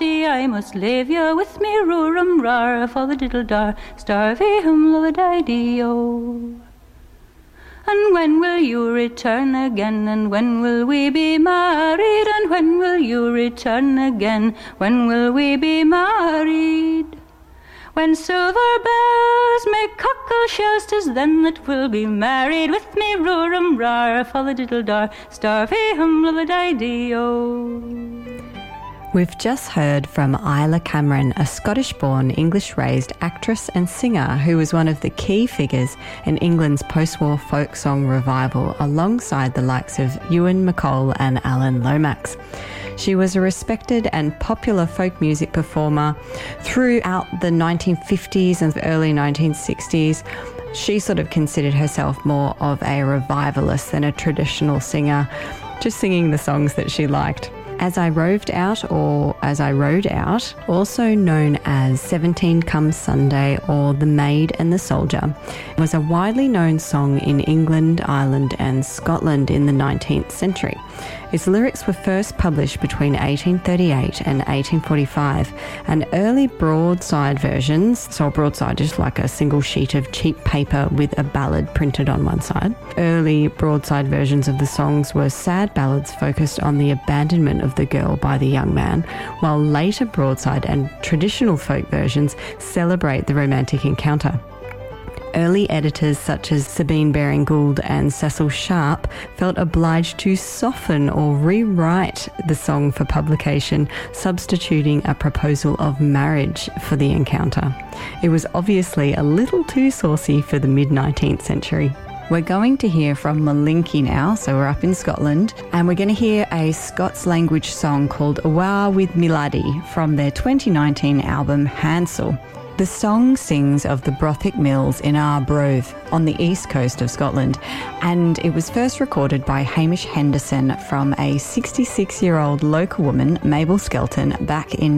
lassie, I must leave you with me roorum rar for the diddle dar, starvey hum lullaby-dee-o. And when will you return again, and when will we be married, and when will you return again, when will we be married? When silver bells make cockle shells, 'tis then that we'll be married, with me roorum rar for the diddle dar, starvey hum lullaby-dee-o. We've just heard from Isla Cameron, a Scottish-born, English-raised actress and singer who was one of the key figures in England's post-war folk song revival alongside the likes of Ewan MacColl and Alan Lomax. She was a respected and popular folk music performer throughout the 1950s and early 1960s. She sort of considered herself more of a revivalist than a traditional singer, just singing the songs that she liked. As I Roved Out, or As I Rode Out, also known as 17 Come Sunday or The Maid and the Soldier, was a widely known song in England, Ireland and Scotland in the 19th century. Its lyrics were first published between 1838 and 1845, and early broadside versions, so a broadside is like a single sheet of cheap paper with a ballad printed on one side. Early broadside versions of the songs were sad ballads focused on the abandonment of the girl by the young man, while later broadside and traditional folk versions celebrate the romantic encounter. Early editors such as Sabine Baring-Gould and Cecil Sharp felt obliged to soften or rewrite the song for publication, substituting a proposal of marriage for the encounter. It was obviously a little too saucy for the mid-19th century. We're going to hear from Malinky now, so we're up in Scotland, and we're going to hear a Scots language song called Awa with Me Laddie from their 2019 album Hansel. The song sings of the Brothick Mills in Arbroath on the east coast of Scotland, and it was first recorded by Hamish Henderson from a 66-year-old local woman, Mabel Skelton, back in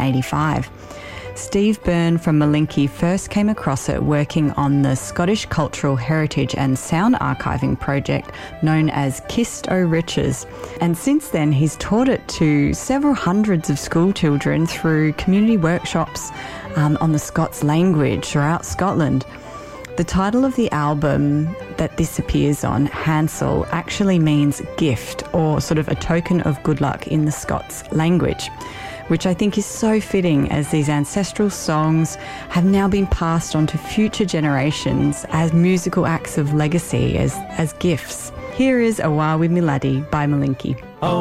1985. Steve Byrne from Malinky first came across it working on the Scottish Cultural Heritage and Sound Archiving project known as Kist o' Riches. And since then, he's taught it to several hundreds of school children through community workshops on the Scots language throughout Scotland. The title of the album that this appears on, Hansel, actually means gift or sort of a token of good luck in the Scots language, which I think is so fitting as these ancestral songs have now been passed on to future generations as musical acts of legacy, as gifts. Here is Awa with Me Laddie by Malinky.